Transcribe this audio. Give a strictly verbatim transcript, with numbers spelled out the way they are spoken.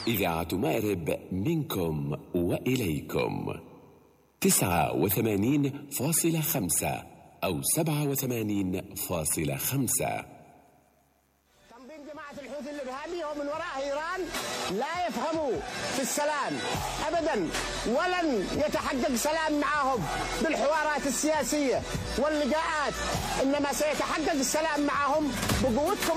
إذاعة مأرب منكم وإليكم تسعة وثمانين فاصلة خمسة أو سبعة وثمانين فاصلة خمسة. تنظيم جماعة الحوثي الإرهابي ومن وراء إيران لا يفهموا في السلام أبدا، ولن يتحقق سلام معهم بالحوارات السياسية واللقاءات، إنما سيتحقق السلام معهم بقوتكم